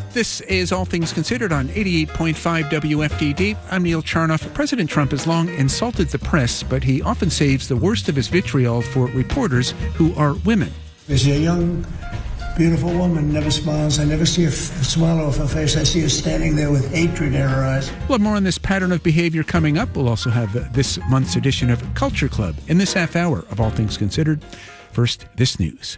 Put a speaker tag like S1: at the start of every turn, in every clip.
S1: This is All Things Considered on 88.5 WFDD. I'm Neil Charnoff. President Trump has long insulted the press, but he often saves the worst of his vitriol for reporters who are women.
S2: There's a young, beautiful woman, never smiles. I never see a smile off her face. I see her standing there with hatred in her eyes.
S1: We'll have more on this pattern of behavior coming up. We'll also have this month's edition of Culture Club in this half hour of All Things Considered. First, this news.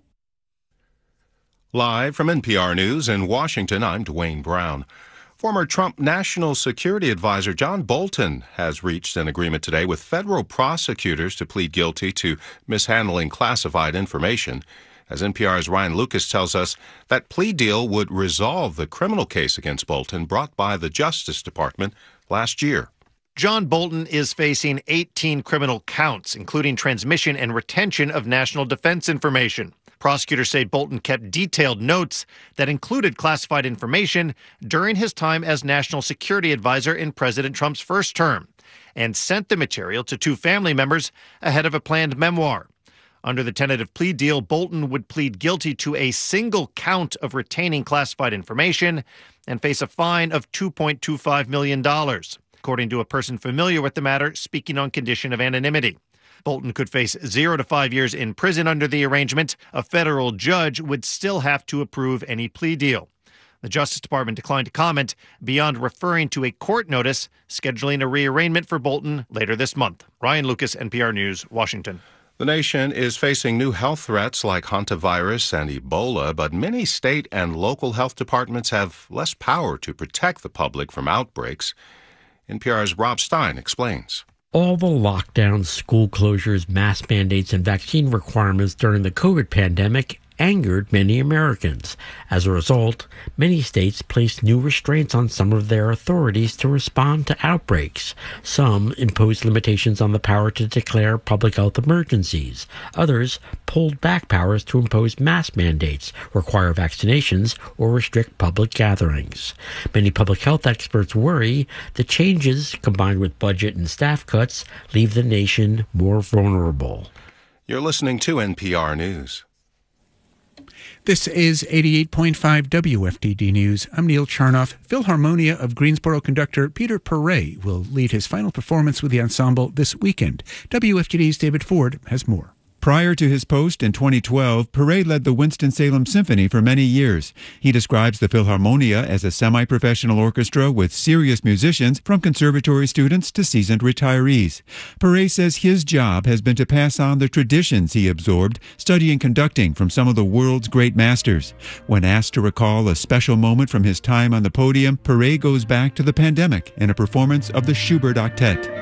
S3: Live from NPR News in Washington, I'm Dwayne Brown. Former Trump National Security Advisor John Bolton has reached an agreement today with federal prosecutors to plead guilty to mishandling classified information. As NPR's Ryan Lucas tells us, that plea deal would resolve the criminal case against Bolton brought by the Justice Department last year.
S4: John Bolton is facing 18 criminal counts, including transmission and retention of national defense information. Prosecutors say Bolton kept detailed notes that included classified information during his time as National Security Advisor in President Trump's first term and sent the material to two family members ahead of a planned memoir. Under the tentative plea deal, Bolton would plead guilty to a single count of retaining classified information and face a fine of $2.25 million, according to a person familiar with the matter speaking on condition of anonymity. Bolton could face 0 to 5 years in prison under the arrangement. A federal judge would still have to approve any plea deal. The Justice Department declined to comment beyond referring to a court notice scheduling a rearrangement for Bolton later this month. Ryan Lucas, NPR News, Washington.
S3: The nation is facing new health threats like hantavirus and Ebola, but many state and local health departments have less power to protect the public from outbreaks. NPR's Rob Stein explains.
S5: All the lockdowns, school closures, mask mandates, and vaccine requirements during the COVID pandemic angered many Americans. As a result, many states placed new restraints on some of their authorities to respond to outbreaks. Some imposed limitations on the power to declare public health emergencies. Others pulled back powers to impose mask mandates, require vaccinations, or restrict public gatherings. Many public health experts worry the changes, combined with budget and staff cuts, leave the nation more vulnerable.
S3: You're listening to NPR News.
S1: This is 88.5 WFDD News. I'm Neil Charnoff. Philharmonia of Greensboro conductor Peter Paret will lead his final performance with the ensemble this weekend. WFDD's David Ford has more.
S6: Prior to his post in 2012, Paret led the Winston-Salem Symphony for many years. He describes the Philharmonia as a semi-professional orchestra with serious musicians, from conservatory students to seasoned retirees. Paret says his job has been to pass on the traditions he absorbed studying conducting from some of the world's great masters. When asked to recall a special moment from his time on the podium, Paret goes back to the pandemic in a performance of the Schubert Octet.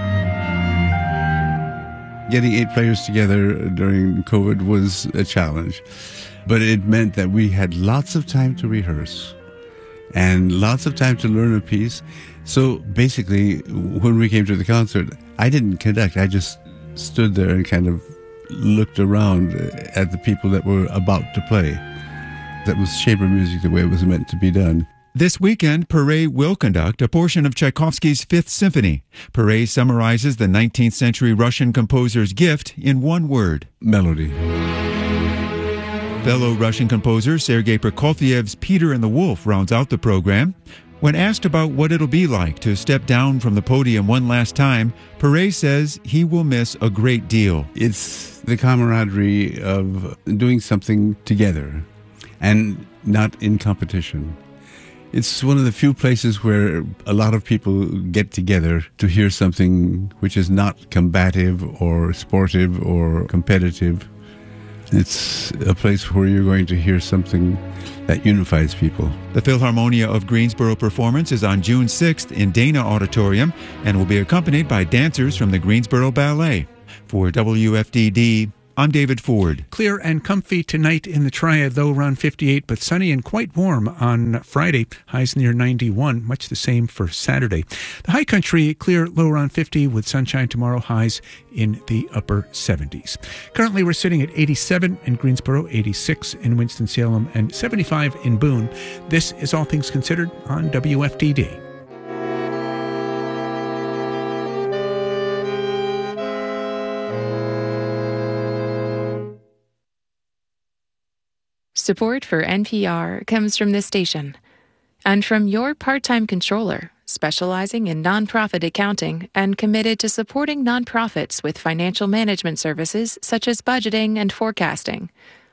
S7: Getting 8 players together during COVID was a challenge, but it meant that we had lots of time to rehearse and lots of time to learn a piece. So basically, when we came to the concert, I didn't conduct. I just stood there and kind of looked around at the people that were about to play. That was chamber music the way it was meant to be done.
S6: This weekend, Paret will conduct a portion of Tchaikovsky's Fifth Symphony. Paret summarizes the 19th century Russian composer's gift in one word:
S7: melody.
S6: Fellow Russian composer Sergei Prokofiev's Peter and the Wolf rounds out the program. When asked about what it'll be like to step down from the podium one last time, Paret says he will miss a great deal.
S7: It's the camaraderie of doing something together and not in competition. It's one of the few places where a lot of people get together to hear something which is not combative or sportive or competitive. It's a place where you're going to hear something that unifies people.
S6: The Philharmonia of Greensboro performance is on June 6th in Dana Auditorium and will be accompanied by dancers from the Greensboro Ballet. For WFDD, I'm David Ford.
S1: Clear and comfy tonight in the Triad, though around 58, but sunny and quite warm on Friday. Highs near 91, much the same for Saturday. The high country, clear, low around 50 with sunshine tomorrow, highs in the upper 70s. Currently, we're sitting at 87 in Greensboro, 86 in Winston-Salem, and 75 in Boone. This is All Things Considered on WFDD.
S8: Support for NPR comes from this station And from your part-time controller, specializing in nonprofit accounting and committed to supporting nonprofits with financial management services such as budgeting and forecasting.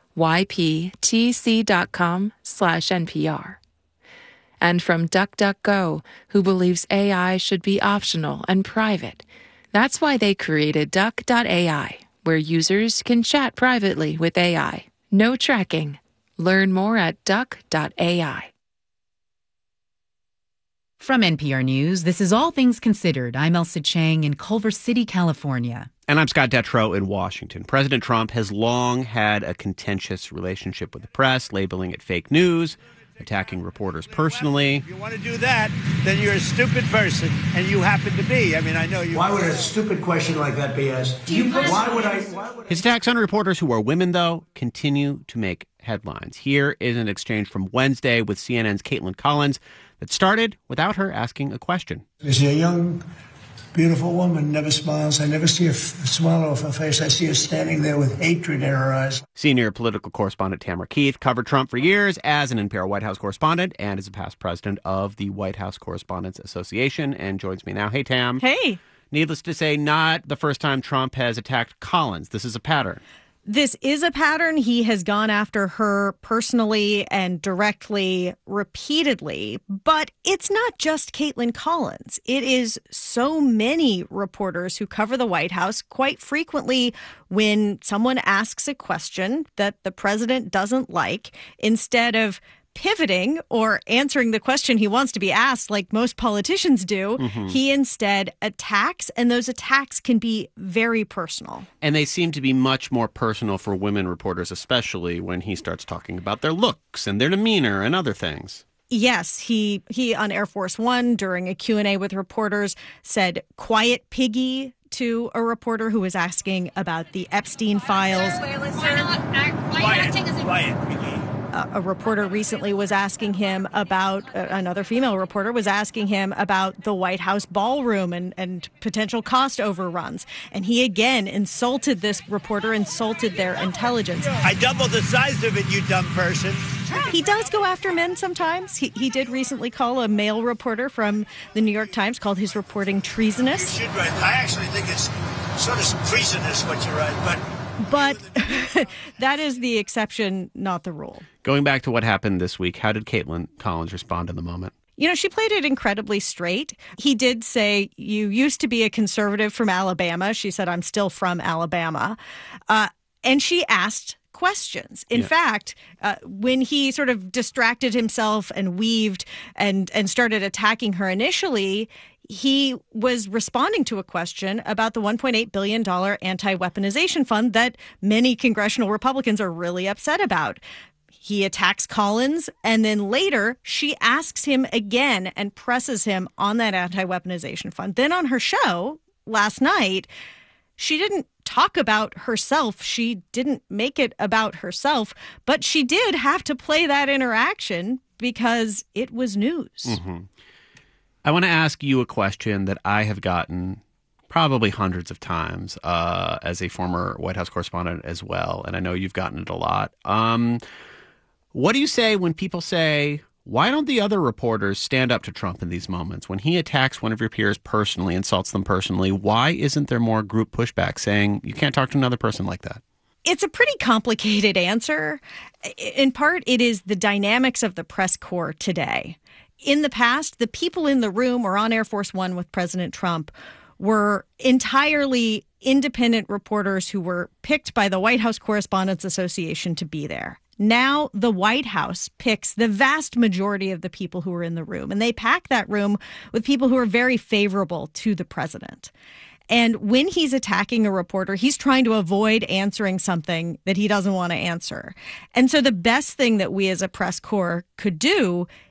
S8: yptc.com/NPR. And from DuckDuckGo, who believes AI should be optional and private. That's why they created Duck.ai, where users can chat privately with AI. No tracking. Learn more at Duck.ai.
S9: From NPR News, this is All Things Considered. I'm Elsa Chang in Culver City, California.
S10: And I'm Scott Detrow in Washington. President Trump has long had a contentious relationship with the press, labeling it fake news, attacking reporters personally.
S11: If you want to do that, then you're a stupid person, and you happen to be. I mean, I know you.
S2: Why would a stupid question like that be asked?
S10: His attacks on reporters who are women, though, continue to make headlines. Here is an exchange from Wednesday with CNN's Caitlin Collins that started without her asking a question.
S2: Is a young, beautiful woman, never smiles. I never see a smile off her face. I see her standing there with hatred in her eyes.
S10: Senior political correspondent Tamara Keith covered Trump for years as an NPR White House correspondent and is a past president of the White House Correspondents Association and joins me now. Hey, Tam.
S12: Hey.
S10: Needless to say, not the first time Trump has attacked Collins. This is a pattern.
S12: This is a pattern. He has gone after her personally and directly, repeatedly. But it's not just Caitlin Collins. It is so many reporters who cover the White House. Quite frequently, when someone asks a question that the president doesn't like, instead of pivoting or answering the question he wants to be asked like most politicians do, he instead attacks, and those attacks can be very personal.
S10: And they seem to be much more personal for women reporters, especially when he starts talking about their looks and their demeanor and other things.
S12: Yes, he on Air Force One during a Q&A with reporters said "quiet piggy" to a reporter who was asking about the Epstein files.
S11: Quiet piggy.
S12: A reporter recently was asking him about, another female reporter was asking him about the White House ballroom and potential cost overruns. And he again insulted this reporter, insulted their intelligence.
S11: I doubled the size of it, you dumb person.
S12: He does go after men sometimes. He did recently call a male reporter from the New York Times, called his reporting treasonous.
S2: You should write. I actually think it's sort of treasonous what you write,
S12: But that is the exception, not the rule.
S10: Going back to what happened this week, how did Caitlin Collins respond in the moment?
S12: You know, she played it incredibly straight. He did say, "You used to be a conservative from Alabama." She said, "I'm still from Alabama." And she asked questions. In fact, when he sort of distracted himself and weaved and started attacking her initially, he was responding to a question about the $1.8 billion anti-weaponization fund that many congressional Republicans are really upset about. He attacks Collins, and then later she asks him again and presses him on that anti-weaponization fund. Then on her show last night, she didn't talk about herself. She didn't make it about herself, but she did have to play that interaction because it was news.
S10: Mm-hmm. I want to ask you a question that I have gotten probably hundreds of times as a former White House correspondent as well, and I know you've gotten it a lot. What do you say when people say, why don't the other reporters stand up to Trump in these moments? When he attacks one of your peers personally, insults them personally, why isn't there more group pushback saying you can't talk to another person like that?
S12: It's a pretty complicated answer. In part, it is the dynamics of the press corps today. In the past, the people in the room or on Air Force One with President Trump were entirely independent reporters who were picked by the White House Correspondents Association to be there. Now, the White House picks the vast majority of the people who are in the room, and they pack that room with people who are very favorable to the president. And when he's attacking a reporter, he's trying to avoid answering something that he doesn't want to answer. And so the best thing that we as a press corps could do